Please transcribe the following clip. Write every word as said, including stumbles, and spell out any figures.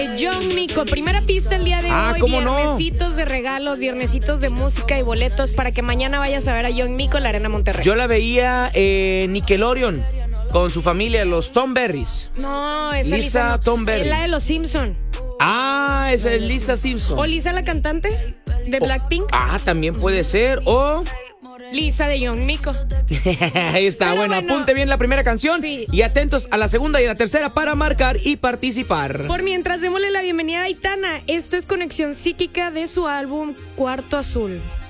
John Mico, primera pista el día de Ah, hoy. ¿cómo no? Viernesitos de regalos, viernesitos de música y boletos para que mañana vayas a ver a John Mico en la Arena Monterrey. Yo la veía en Nickelodeon con su familia, los Tom Berries. No, esa Lisa Lisa no. Tom Berry. Es la de los Simpson. Ah, esa es Lisa Simpson. O Lisa la cantante de Blackpink. Ah, también puede ser. O Lisa de John Mico. ahí está, Pero bueno, bueno, apunte bien la primera canción sí. y atentos a la segunda y a la tercera para marcar y participar. Por mientras, démosle la bienvenida a Aitana. Esto es Conexión Psíquica de su álbum Cuarto Azul.